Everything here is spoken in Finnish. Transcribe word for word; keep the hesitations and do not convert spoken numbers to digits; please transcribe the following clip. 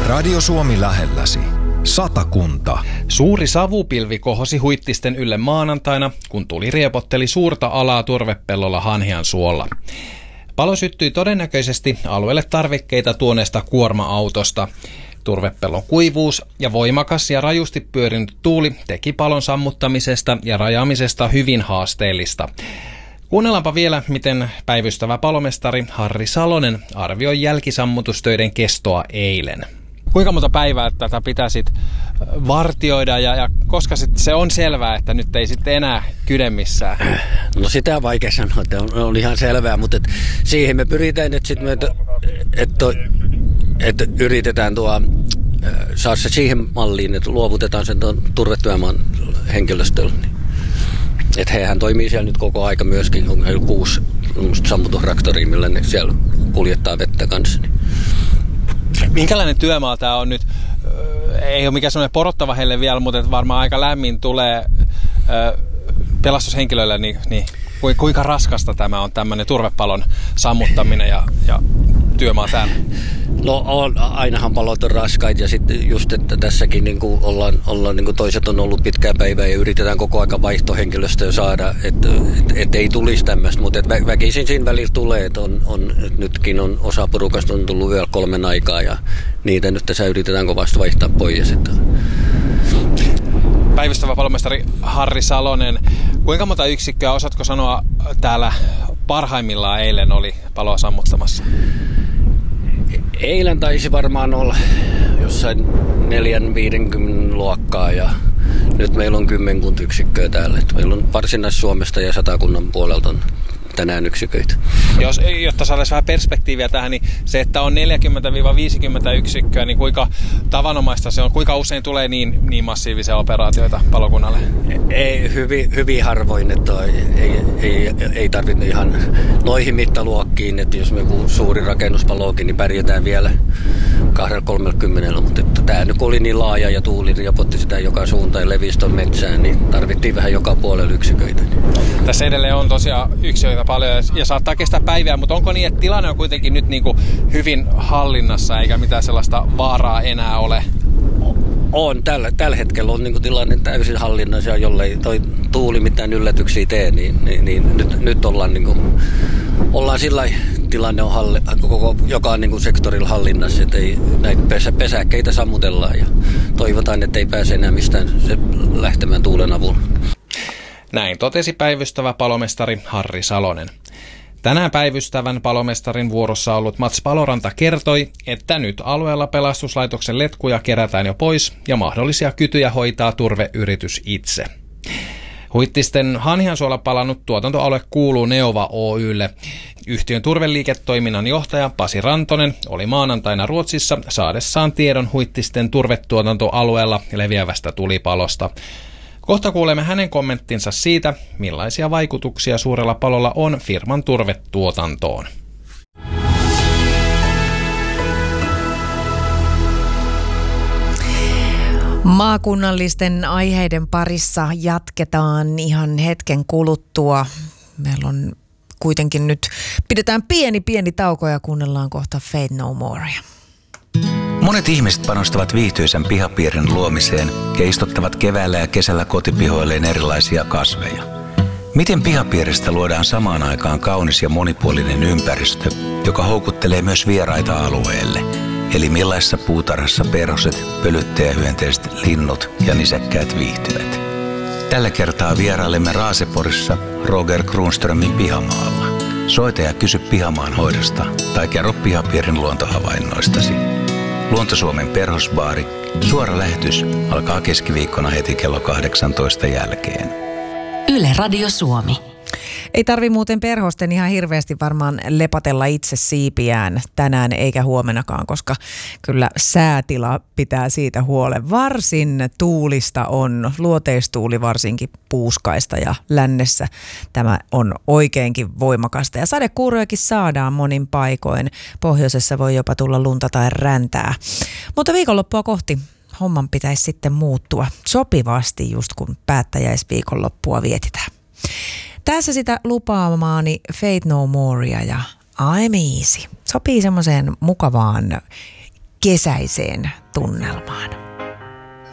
Radio Suomi lähelläsi. Satakunta. Suuri savupilvi kohosi Huittisten ylle maanantaina, kun tuli riepotteli suurta alaa turvepellolla Hanhian suolla. Palo syttyi todennäköisesti alueelle tarvikkeita tuoneesta kuorma-autosta. Turvepellon kuivuus ja voimakas ja rajusti pyörinyt tuuli teki palon sammuttamisesta ja rajaamisesta hyvin haasteellista. Kuunnellaanpa vielä, miten päivystävä palomestari Harri Salonen arvioi jälkisammutustöiden kestoa eilen. Kuinka monta päivää tätä pitäisi vartioida ja, ja koska sit se on selvää, että nyt ei sitten enää kyde missään? No sitä on vaikea sanoa, että on, on ihan selvää, mutta et siihen me pyritään, että, sit me, että, että, että yritetään tuo, saada se siihen malliin, että luovutetaan sen tuon turvetyömaan henkilöstölle. Että hehän toimii siellä nyt koko aika myöskin, on heillä kuusi sammutusraktoria, millä ne siellä kuljettaa vettä kanssa. Minkälainen työmaa tämä on nyt? Ei ole mikään semmoinen porottava heille vielä, mutta varmaan aika lämmin tulee pelastushenkilöille, niin, niin kuinka raskasta tämä on tämmöinen turvepalon sammuttaminen ja, ja työmaa täällä? No on, ainahan palot on raskaita ja sitten just, että tässäkin niin kuin ollaan, ollaan niin kuin toiset on ollut pitkään päivää ja yritetään koko aika vaihtohenkilöstöä saada, että et, et ei tulisi tämmöistä, mutta et vä, väkisin siinä välillä tulee, että on, on, et nytkin on osa porukasta on tullut vielä kolmen aikaa ja niitä nyt tässä yritetään kovasti vaihtaa pois. Että. Päivystävä palomestari Harri Salonen, kuinka monta yksikköä, osaatko sanoa, täällä parhaimmillaan eilen oli paloa sammuttamassa? Eilen taisi varmaan olla jossain neljän viidenkymmenen luokkaa ja nyt meillä on kymmenkunta yksikköä täällä. Meillä on Varsinais-Suomesta ja Satakunnan puolelta on tänään yksiköitä. Jos, jotta saataisiin vähän perspektiiviä tähän, niin se, että on neljäkymmentä viisikymmentä yksikköä, niin kuinka tavanomaista se on? Kuinka usein tulee niin, niin massiivisia operaatioita palokunnalle? Ei, hyvin, hyvin harvoin, että ei, ei, ei tarvitse ihan noihin mittaluokkiin, että jos me joku suuri rakennuspalokin, niin pärjätään vielä kahdella kolmellakymmenellä, mutta että tämä nyt oli niin laaja ja tuuli riepotti sitä joka suuntaan ja levisi tuon metsään, niin tarvittiin vähän joka puolella yksiköitä. Tässä edelleen on tosiaan yksiköitä paljon ja saattaa kestää päiviä, mutta onko niin, että tilanne on kuitenkin nyt niin kuin hyvin hallinnassa eikä mitään sellaista vaaraa enää ole? On. Tällä, tällä hetkellä on niin kuin tilanne täysin hallinnassa ja jollei toi tuuli mitään yllätyksiä tee, niin, niin, niin nyt, nyt ollaan, niin kuin, ollaan sillä tilanne on halli, koko, joka niin kuin sektorilla hallinnassa, että ei, näitä pesä, pesäkkeitä sammutellaan ja toivotaan, että ei pääse enää mistään se lähtemään tuulen avulla. Näin totesi päivystävä palomestari Harri Salonen. Tänään päivystävän palomestarin vuorossa ollut Mats Paloranta kertoi, että nyt alueella pelastuslaitoksen letkuja kerätään jo pois ja mahdollisia kytyjä hoitaa turveyritys itse. Huittisten Hanhiansuolla palannut tuotantoalue kuuluu Neova Oy:lle. Yhtiön turveliiketoiminnan johtaja Pasi Rantonen oli maanantaina Ruotsissa saadessaan tiedon Huittisten turvetuotantoalueella leviävästä tulipalosta. Kohta kuulemme hänen kommenttinsa siitä, millaisia vaikutuksia suurella palolla on firman turvetuotantoon. Maakunnallisten aiheiden parissa jatketaan ihan hetken kuluttua. Meillä on kuitenkin nyt, pidetään pieni pieni tauko ja kuunnellaan kohta Faith No Morea. Monet ihmiset panostavat viihtyisän pihapiirin luomiseen ja istuttavat keväällä ja kesällä kotipihoilleen erilaisia kasveja. Miten pihapiiristä luodaan samaan aikaan kaunis ja monipuolinen ympäristö, joka houkuttelee myös vieraita alueelle? Eli millaisessa puutarhassa perhoset, pölyttäjähyönteiset, linnut ja nisäkkäät viihtyvät? Tällä kertaa vierailemme Raaseporissa Roger Kronströmin pihamaalla. Soita ja kysy pihamaan hoidosta tai kerro pihapiirin luontohavainnoistasi. Luontosuomen perhosbaari. Suora lähetys alkaa keskiviikkona heti kello kahdeksantoista jälkeen. Yle Radio Suomi. Ei tarvi muuten perhosten ihan hirveästi varmaan lepatella itse siipiään tänään eikä huomenakaan, koska kyllä säätila pitää siitä huolen. Varsin tuulista on, luoteistuuli varsinkin puuskaista ja lännessä tämä on oikeinkin voimakasta. Ja sadekuurojakin saadaan monin paikoin. Pohjoisessa voi jopa tulla lunta tai räntää. Mutta viikonloppua kohti homman pitäisi sitten muuttua sopivasti just kun päättäjäisviikonloppua vietitään. Tässä sitä lupaamaani Faith No Morea ja I'm Easy. Sopii semmoiseen mukavaan kesäiseen tunnelmaan.